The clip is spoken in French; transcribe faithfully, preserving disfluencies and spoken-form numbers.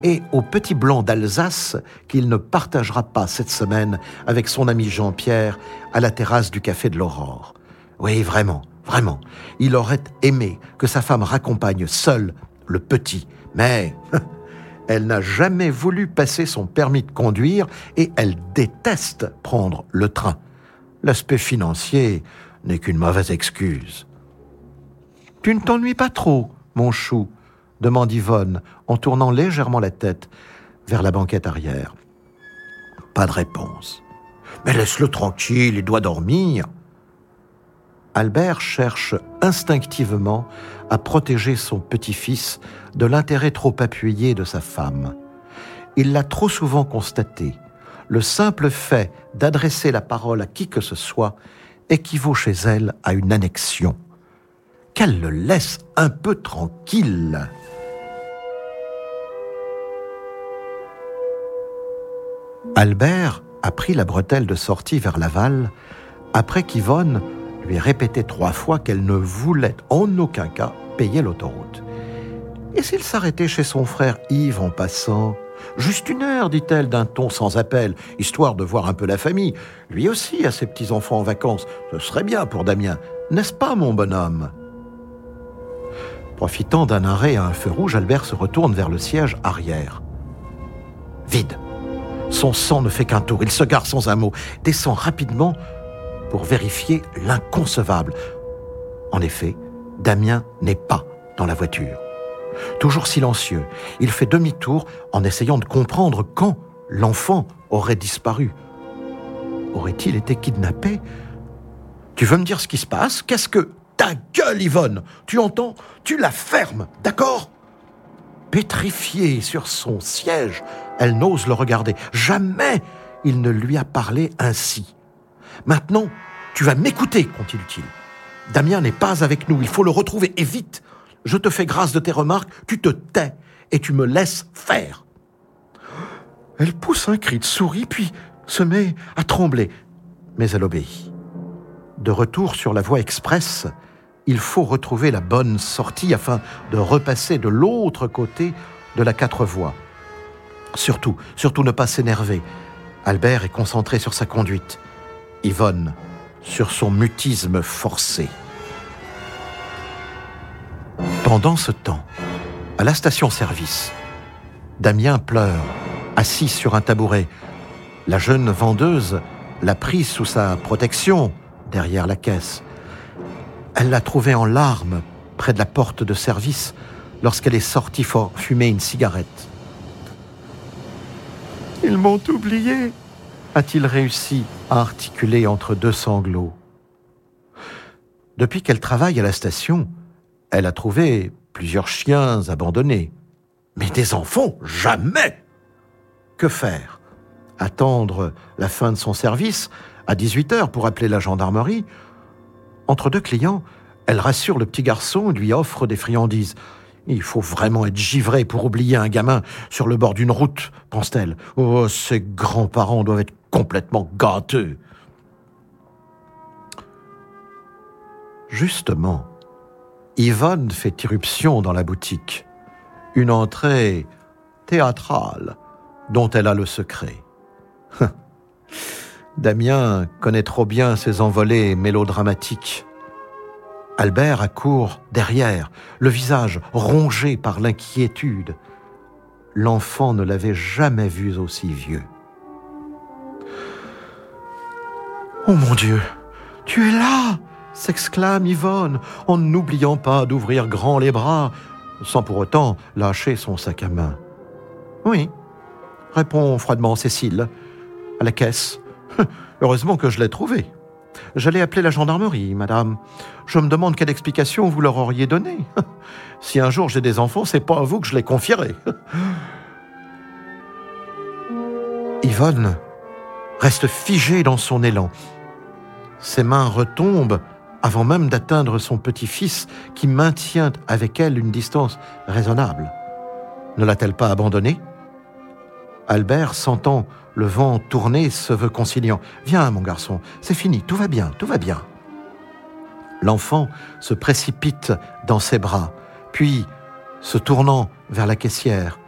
et au petit blanc d'Alsace qu'il ne partagera pas cette semaine avec son ami Jean-Pierre à la terrasse du Café de l'Aurore. Oui, vraiment, vraiment, il aurait aimé que sa femme raccompagne seule le petit, mais elle n'a jamais voulu passer son permis de conduire et elle déteste prendre le train. L'aspect financier n'est qu'une mauvaise excuse. « Tu ne t'ennuies pas trop, mon chou ?» demande Yvonne en tournant légèrement la tête vers la banquette arrière. Pas de réponse. « Mais laisse-le tranquille, il doit dormir. » Albert cherche instinctivement à protéger son petit-fils de l'intérêt trop appuyé de sa femme. Il l'a trop souvent constaté. Le simple fait d'adresser la parole à qui que ce soit équivaut chez elle à une annexion. Qu'elle le laisse un peu tranquille. Albert a pris la bretelle de sortie vers Laval après qu'Yvonne lui ait répété trois fois qu'elle ne voulait en aucun cas payer l'autoroute. Et s'il s'arrêtait chez son frère Yves en passant ? Juste une heure, dit-elle d'un ton sans appel, histoire de voir un peu la famille. Lui aussi a ses petits-enfants en vacances. Ce serait bien pour Damien, n'est-ce pas, mon bonhomme ? Profitant d'un arrêt à un feu rouge, Albert se retourne vers le siège arrière. Vide. Son sang ne fait qu'un tour. Il se gare sans un mot, descend rapidement pour vérifier l'inconcevable. En effet, Damien n'est pas dans la voiture. Toujours silencieux, il fait demi-tour en essayant de comprendre quand l'enfant aurait disparu. Aurait-il été kidnappé ? Tu veux me dire ce qui se passe ? Qu'est-ce que... Ta gueule, Yvonne ! Tu entends ? Tu la fermes, d'accord ? Pétrifiée sur son siège, elle n'ose le regarder. Jamais il ne lui a parlé ainsi. Maintenant, tu vas m'écouter, continue-t-il. Damien n'est pas avec nous, il faut le retrouver, et vite. Je te fais grâce de tes remarques, tu te tais et tu me laisses faire. Elle pousse un cri de souris, puis se met à trembler. Mais elle obéit. De retour sur la voie express, il faut retrouver la bonne sortie afin de repasser de l'autre côté de la quatre voies. Surtout, surtout ne pas s'énerver. Albert est concentré sur sa conduite. Yvonne, sur son mutisme forcé. Pendant ce temps, à la station-service, Damien pleure, assis sur un tabouret. La jeune vendeuse l'a pris sous sa protection, derrière la caisse. Elle l'a trouvé en larmes près de la porte de service lorsqu'elle est sortie for fumer une cigarette. « Ils m'ont oublié !» a-t-il réussi à articuler entre deux sanglots. Depuis qu'elle travaille à la station, elle a trouvé plusieurs chiens abandonnés. Mais des enfants, jamais ! Que faire ? Attendre la fin de son service à dix-huit heures pour appeler la gendarmerie ? Entre deux clients, elle rassure le petit garçon et lui offre des friandises. Il faut vraiment être givré pour oublier un gamin sur le bord d'une route, pense-t-elle. Oh, ses grands-parents doivent être complètement gâteux. Justement, Yvonne fait irruption dans la boutique. Une entrée théâtrale dont elle a le secret. Damien connaît trop bien ses envolées mélodramatiques. Albert accourt derrière, le visage rongé par l'inquiétude. L'enfant ne l'avait jamais vu aussi vieux. « Oh mon Dieu, tu es là !» s'exclame Yvonne, en n'oubliant pas d'ouvrir grand les bras, sans pour autant lâcher son sac à main. « Oui », répond froidement Cécile, à la caisse. « Heureusement que je l'ai trouvé. J'allais appeler la gendarmerie, madame. Je me demande quelle explication vous leur auriez donnée. Si un jour j'ai des enfants, c'est pas à vous que je les confierai. » Yvonne reste figée dans son élan. Ses mains retombent avant même d'atteindre son petit-fils qui maintient avec elle une distance raisonnable. Ne l'a-t-elle pas abandonnée ? Albert, sentant le vent tourner, se veut conciliant. « Viens, mon garçon, c'est fini, tout va bien, tout va bien. » L'enfant se précipite dans ses bras, puis, se tournant vers la caissière,